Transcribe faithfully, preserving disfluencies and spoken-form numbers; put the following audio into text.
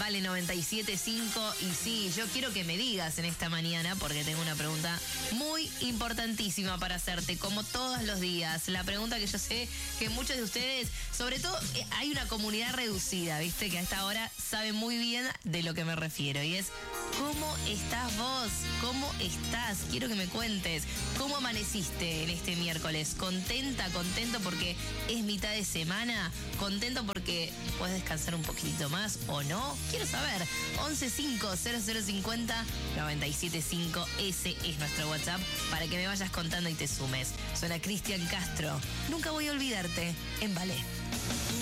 Vale noventa y siete punto cinco. Y sí, yo quiero que me digas en esta mañana, porque tengo una pregunta muy importantísima para hacerte, como todos los días. La pregunta que yo sé que muchos de ustedes, sobre todo, eh, hay una comunidad reducida, ¿viste? Que a esta hora sabe muy bien de lo que me refiero. Y es, ¿cómo estás vos? ¿Cómo estás? Quiero que me cuentes. ¿Cómo amaneciste en este miércoles? ¿Contenta? ¿Contento porque es mitad de semana? ¿Contento porque puedes descansar un poquitito más o no? Quiero saber. once cinco cero cero cincuenta noventa y siete cinco. Ese es nuestro WhatsApp para que me vayas contando y te sumes. Suena Cristian Castro. Nunca voy a olvidarte en Ballet.